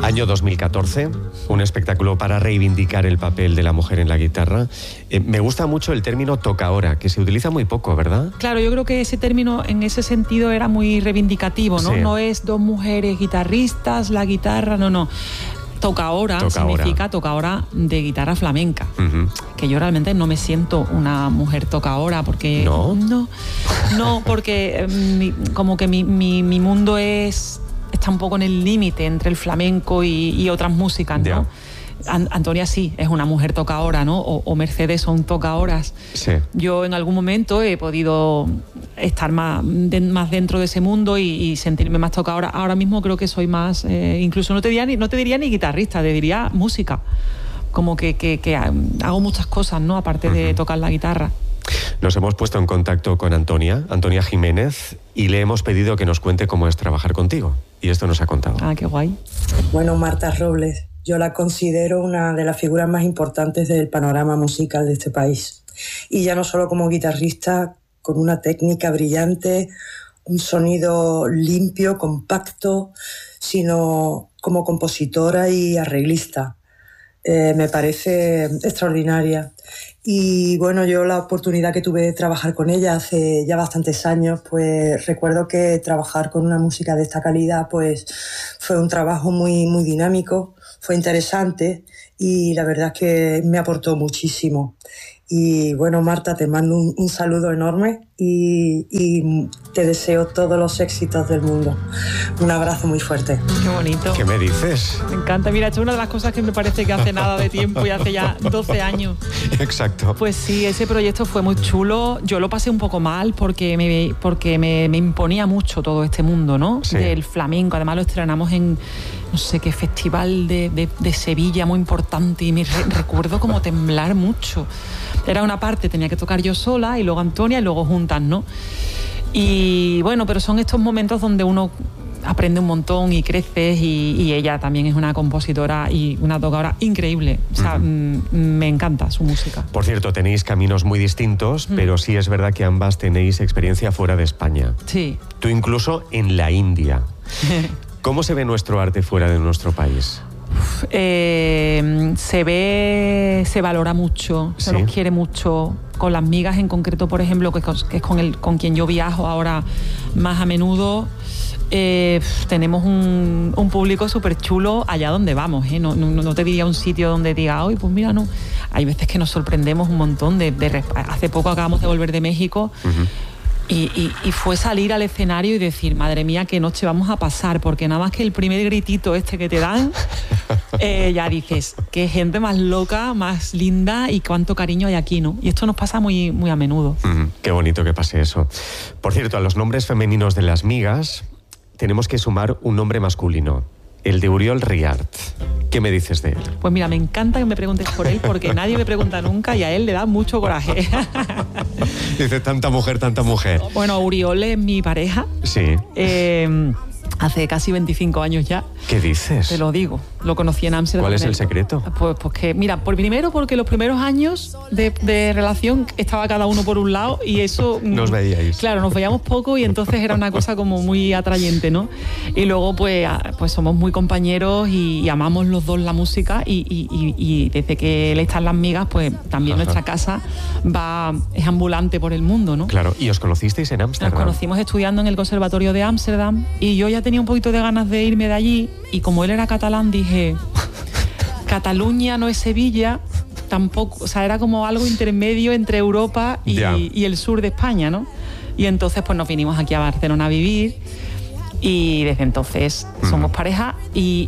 Año 2014, un espectáculo para reivindicar el papel de la mujer en la guitarra. Me gusta mucho el término tocaora, que se utiliza muy poco, ¿verdad? Claro, yo creo que ese término en ese sentido era muy reivindicativo, ¿no? Sí. No es dos mujeres guitarristas, la guitarra, no. Tocaora significa tocaora de guitarra flamenca. Uh-huh. Que yo realmente no me siento una mujer tocaora porque... No, porque como que mi mundo está un poco en el límite entre el flamenco y otras músicas, ¿no? Yeah. Antonia sí, es una mujer tocaora, ¿no? O Mercedes son tocaoras. Sí. Yo en algún momento he podido estar más dentro de ese mundo y sentirme más tocaora. Ahora mismo creo que soy más, incluso no te diría ni guitarrista, te diría música. Como que hago muchas cosas, ¿no? Aparte de tocar la guitarra. Nos hemos puesto en contacto con Antonia Jiménez, y le hemos pedido que nos cuente cómo es trabajar contigo. Y esto nos ha contado. Ah, qué guay. Bueno, Marta Robles, yo la considero una de las figuras más importantes del panorama musical de este país. Y ya no solo como guitarrista, con una técnica brillante, un sonido limpio, compacto, sino como compositora y arreglista. Me parece extraordinaria. Y bueno, yo la oportunidad que tuve de trabajar con ella hace ya bastantes años, pues recuerdo que trabajar con una música de esta calidad pues fue un trabajo muy, muy dinámico, fue interesante y la verdad es que me aportó muchísimo. Y bueno, Marta, te mando un saludo enorme y te deseo todos los éxitos del mundo. Un abrazo muy fuerte. Qué bonito. ¿Qué me dices? Me encanta. Mira, esto es una de las cosas que me parece que hace nada de tiempo y hace ya 12 años. Exacto. Pues sí, ese proyecto fue muy chulo. Yo lo pasé un poco mal porque me imponía mucho todo este mundo, ¿no? Sí. Del flamenco. Además lo estrenamos en no sé qué festival de Sevilla muy importante y me recuerdo como temblar mucho. Era una parte, tenía que tocar yo sola y luego Antonia y luego juntas, ¿no? Y bueno, pero son estos momentos donde uno aprende un montón y creces y ella también es una compositora y una tocadora increíble. O sea, me encanta su música. Por cierto, tenéis caminos muy distintos, pero sí es verdad que ambas tenéis experiencia fuera de España. Sí. Tú incluso en la India. ¿Cómo se ve nuestro arte fuera de nuestro país? Se valora mucho, se nos quiere mucho. Con las migas en concreto, por ejemplo, que es con quien yo viajo ahora más a menudo, tenemos un público súper chulo allá donde vamos, ¿eh? No te diría un sitio donde diga, pues mira, no. Hay veces que nos sorprendemos un montón. Hace poco acabamos de volver de México. Y fue salir al escenario y decir, madre mía, qué noche vamos a pasar, porque nada más que el primer gritito este que te dan, ya dices, qué gente más loca, más linda y cuánto cariño hay aquí, ¿no? Y esto nos pasa muy, muy a menudo. Qué bonito que pase eso. Por cierto, a los nombres femeninos de las migas tenemos que sumar un nombre masculino, el de Oriol Riart. ¿Qué me dices de él? Pues mira, me encanta que me preguntes por él porque nadie me pregunta nunca y a él le da mucho coraje. Dice, tanta mujer, tanta mujer. Bueno, Oriol es mi pareja. Sí. Hace casi 25 años ya. ¿Qué dices? Te lo digo. Lo conocí en Ámsterdam. ¿Cuál es el secreto? Pues que, mira, primero porque los primeros años de relación estaba cada uno por un lado y eso... Nos veíais. Claro, nos veíamos poco y entonces era una cosa como muy atrayente, ¿no? Y luego pues somos muy compañeros y amamos los dos la música y desde que él está en Las Migas, pues también nuestra casa es ambulante por el mundo, ¿no? Claro, y os conocisteis en Ámsterdam. Nos conocimos estudiando en el Conservatorio de Ámsterdam y yo ya tenía un poquito de ganas de irme de allí y como él era catalán dije, Cataluña no es Sevilla, tampoco, o sea, era como algo intermedio entre Europa y el sur de España, ¿no? Y entonces pues nos vinimos aquí a Barcelona a vivir y desde entonces somos pareja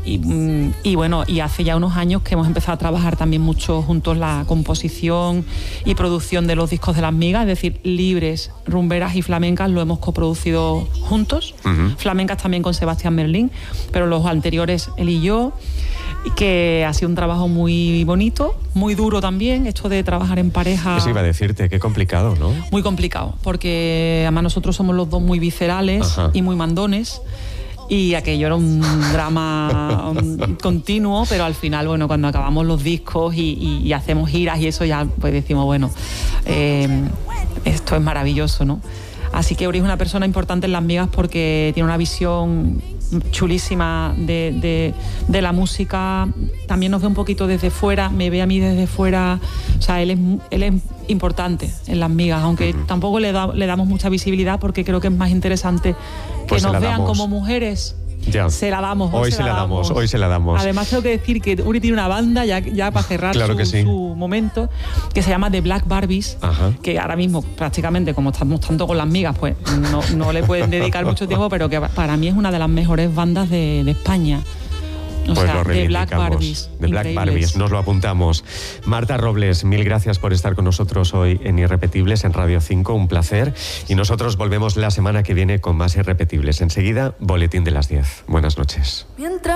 y bueno, y hace ya unos años que hemos empezado a trabajar también mucho juntos la composición y producción de los discos de Las Migas, es decir, Libres, Rumberas y Flamencas lo hemos coproducido juntos, Flamencas también con Sebastián Merlín, pero los anteriores él y yo, que ha sido un trabajo muy bonito, muy duro también, esto de trabajar en pareja. Eso iba a decirte, qué complicado, ¿no? Muy complicado, porque además nosotros somos los dos muy viscerales y muy mandones y aquello era un drama continuo, pero al final, bueno, cuando acabamos los discos y hacemos giras y eso ya pues decimos, bueno, esto es maravilloso, ¿no? Así que Uri es una persona importante en Las Migas porque tiene una visión chulísima de la música. También nos ve un poquito desde fuera, me ve a mí desde fuera. O sea, él es importante en Las Migas, aunque tampoco le damos mucha visibilidad, porque creo que es más interesante que pues nos vean como mujeres. Ya. Se la damos. Hoy se la damos. Además, tengo que decir que Uri tiene una banda, ya para cerrar claro su momento, que se llama The Black Barbies. Ajá. Que ahora mismo, prácticamente, como estamos tanto con Las Migas, pues no le pueden dedicar mucho tiempo, pero que para mí es una de las mejores bandas de España. O pues sea, The Black Barbies. The Black Barbies, nos lo apuntamos. Marta Robles, mil gracias por estar con nosotros hoy en Irrepetibles, en Radio 5, un placer. Y nosotros volvemos la semana que viene con más Irrepetibles. Enseguida, Boletín de las 10. Buenas noches.